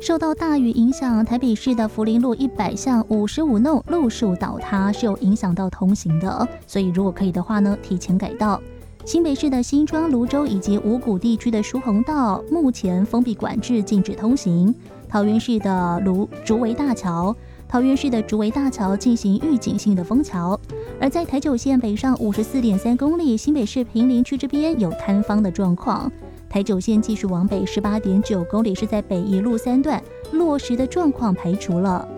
受到大雨影响，台北市的福林路100巷55弄路树倒塌是有影响到通行的，所以如果可以的话呢，提前改道。新北市的新庄、芦洲以及五股地区的疏洪道目前封闭管制，禁止通行。桃园市的竹围大桥进行预警性的封桥。而在台九线北上54.3公里，新北市坪林区这边有坍方的状况。台九线继续往北18.9公里，是在北一路3段落实的状况排除了。